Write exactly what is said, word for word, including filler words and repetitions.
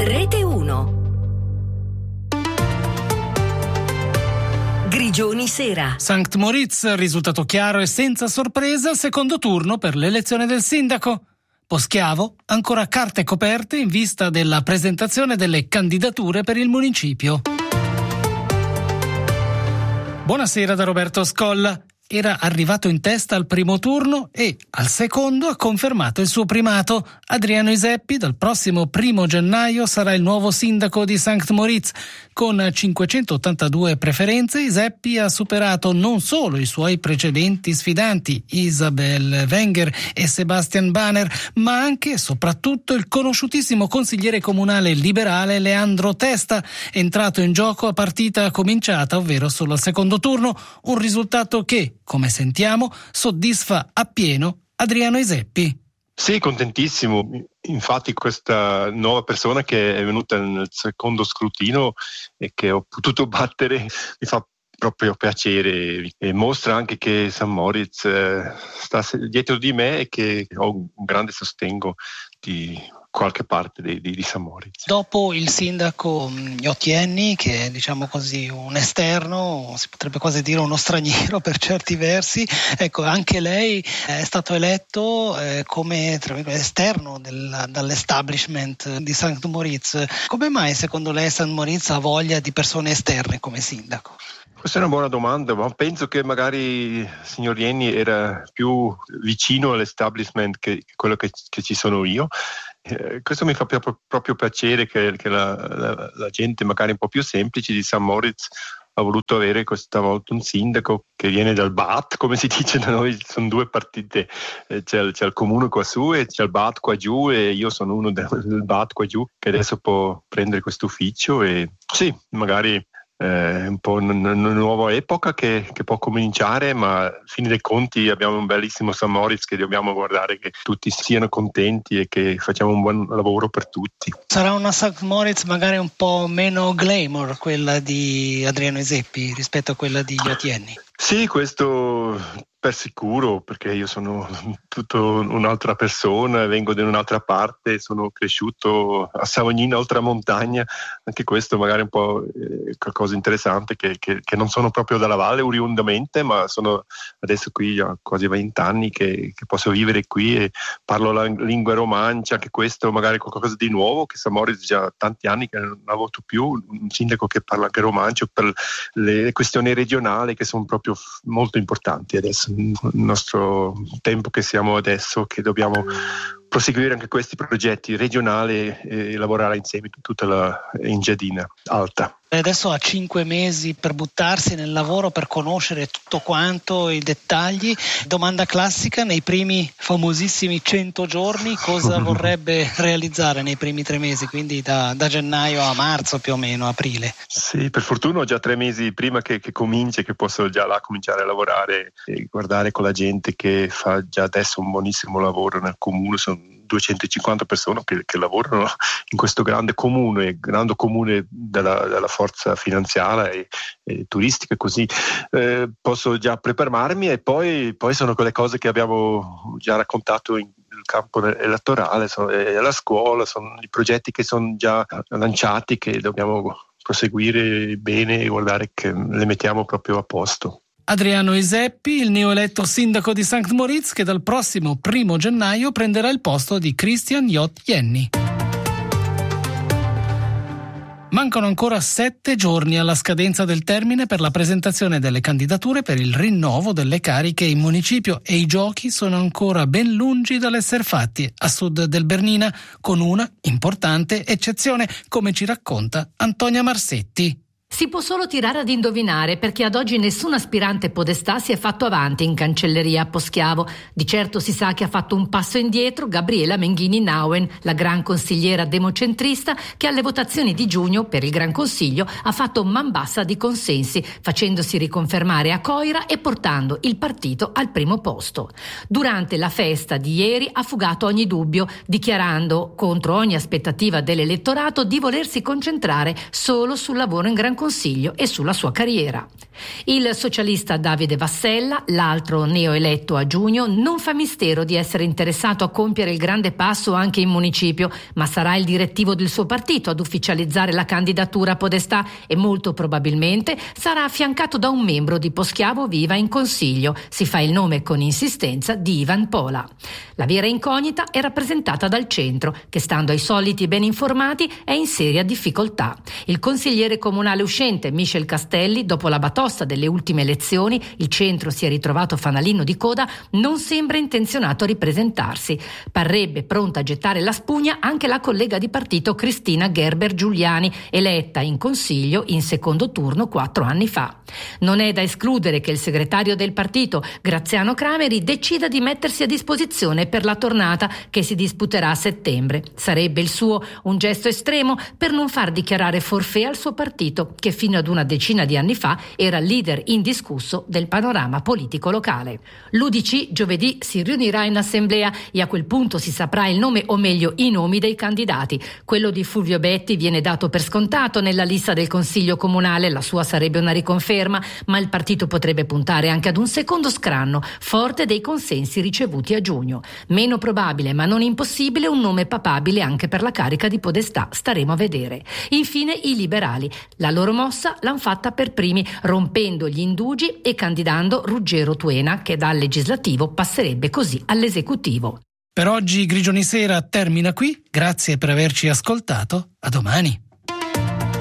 Rete uno. Grigioni sera. Sankt Moritz, risultato chiaro e senza sorpresa al secondo turno per l'elezione del sindaco. Poschiavo, ancora carte coperte in vista della presentazione delle candidature per il municipio. Buonasera da Roberto Scolla. Era arrivato in testa al primo turno e al secondo ha confermato il suo primato. Adriano Iseppi dal prossimo primo gennaio sarà il nuovo sindaco di Sankt Moritz. Con cinquecentottantadue preferenze Iseppi ha superato non solo i suoi precedenti sfidanti Isabel Wenger e Sebastian Banner, ma anche e soprattutto il conosciutissimo consigliere comunale liberale Leandro Testa, entrato in gioco a partita cominciata, ovvero solo al secondo turno, un risultato che, come sentiamo, soddisfa appieno Adriano Iseppi. Sì, contentissimo. Infatti questa nuova persona che è venuta nel secondo scrutino e che ho potuto battere mi fa proprio piacere e mostra anche che Sankt Moritz eh, sta dietro di me e che ho un grande sostegno di qualche parte di, di, di Sankt Moritz. Dopo il sindaco Gnottienni, che è diciamo così un esterno, si potrebbe quasi dire uno straniero per certi versi, ecco, anche lei è stato eletto eh, come tra virgolette, esterno del, dall'establishment di Sankt Moritz. Come mai secondo lei Sankt Moritz ha voglia di persone esterne come sindaco? Questa è una buona domanda, ma penso che magari il signor Ienni era più vicino all'establishment che, che quello che, che ci sono io. Eh, questo mi fa proprio, proprio piacere che, che la, la, la gente magari un po' più semplice di Sankt Moritz ha voluto avere questa volta un sindaco che viene dal B A T, come si dice da noi, sono due partite, eh, c'è, il, c'è il comune qua su e c'è il B A T qua giù e io sono uno del, del B A T qua giù che adesso può prendere questo ufficio e sì, magari è un po' una nuova epoca che, che può cominciare, ma alla fine dei conti abbiamo un bellissimo Sankt Moritz che dobbiamo guardare che tutti siano contenti e che facciamo un buon lavoro per tutti. Sarà una Sankt Moritz magari un po' meno glamour quella di Adriano Iseppi rispetto a quella di Gnottienni? Sì, questo per sicuro, perché io sono tutto un'altra persona, vengo da un'altra parte, sono cresciuto a Savognina, oltre la montagna, anche questo magari un po' eh, qualcosa interessante, che, che, che non sono proprio dalla valle oriundamente, ma sono adesso qui a quasi vent'anni che, che posso vivere qui e parlo la lingua romancia, anche questo magari qualcosa di nuovo, che Sankt Moritz già tanti anni che non ho avuto più, un sindaco che parla anche romancio per le questioni regionali che sono proprio molto importanti adesso. Il nostro tempo che siamo adesso, che dobbiamo proseguire anche questi progetti regionali e lavorare insieme tutta la Engiadina Alta. Adesso ha cinque mesi per buttarsi nel lavoro, per conoscere tutto quanto, i dettagli. Domanda classica, nei primi famosissimi cento giorni cosa vorrebbe realizzare nei primi tre mesi, quindi da, da gennaio a marzo più o meno, aprile? Sì, per fortuna ho già tre mesi prima che, che cominci, che posso già là cominciare a lavorare e guardare con la gente che fa già adesso un buonissimo lavoro nel comune. Sono duecentocinquanta persone che, che lavorano in questo grande comune, grande comune della, della forza finanziaria e, e turistica, così eh, posso già prepararmi e poi, poi sono quelle cose che abbiamo già raccontato in il campo elettorale, sono, è la scuola, sono i progetti che sono già lanciati che dobbiamo proseguire bene e guardare che le mettiamo proprio a posto. Adriano Iseppi, il neoeletto sindaco di Sankt Moritz, che dal prossimo primo gennaio prenderà il posto di Christian Gnottienni. Mancano ancora sette giorni alla scadenza del termine per la presentazione delle candidature per il rinnovo delle cariche in municipio e i giochi sono ancora ben lungi dall'essere fatti a sud del Bernina, con una importante eccezione, come ci racconta Antonia Marsetti. Si può solo tirare ad indovinare, perché ad oggi nessun aspirante podestà si è fatto avanti in cancelleria a Poschiavo. Di certo si sa che ha fatto un passo indietro Gabriela Menghini Nauen, la gran consigliera democentrista che alle votazioni di giugno per il Gran Consiglio ha fatto man bassa di consensi, facendosi riconfermare a Coira e portando il partito al primo posto. Durante la festa di ieri ha fugato ogni dubbio, dichiarando, contro ogni aspettativa dell'elettorato, di volersi concentrare solo sul lavoro in Gran Consiglio Consiglio e sulla sua carriera. Il socialista Davide Vassella, l'altro neoeletto a giugno, non fa mistero di essere interessato a compiere il grande passo anche in municipio, ma sarà il direttivo del suo partito ad ufficializzare la candidatura a Podestà e molto probabilmente sarà affiancato da un membro di Poschiavo Viva in Consiglio. Si fa il nome con insistenza di Ivan Pola. La vera incognita è rappresentata dal centro, che stando ai soliti ben informati è in seria difficoltà. Il consigliere comunale uscente Michel Castelli, dopo la batosta delle ultime elezioni, il centro si è ritrovato fanalino di coda, non sembra intenzionato a ripresentarsi. Parrebbe pronta a gettare la spugna anche la collega di partito Cristina Gerber Giuliani, eletta in Consiglio in secondo turno quattro anni fa. Non è da escludere che il segretario del partito, Graziano Crameri, decida di mettersi a disposizione per la tornata che si disputerà a settembre. Sarebbe il suo un gesto estremo per non far dichiarare forfait al suo partito, che fino ad una decina di anni fa era leader indiscusso del panorama politico locale. L'U D C giovedì si riunirà in assemblea e a quel punto si saprà il nome, o meglio i nomi dei candidati. Quello di Fulvio Betti viene dato per scontato nella lista del Consiglio Comunale, la sua sarebbe una riconferma, ma il partito potrebbe puntare anche ad un secondo scranno, forte dei consensi ricevuti a giugno. Meno probabile, ma non impossibile, un nome papabile anche per la carica di Podestà, staremo a vedere. Infine i liberali. La loro mossa l'han fatta per primi, rompendo gli indugi e candidando Ruggero Tuena, che dal legislativo passerebbe così all'esecutivo. Per oggi Grigioni Sera termina qui, grazie per averci ascoltato, a domani.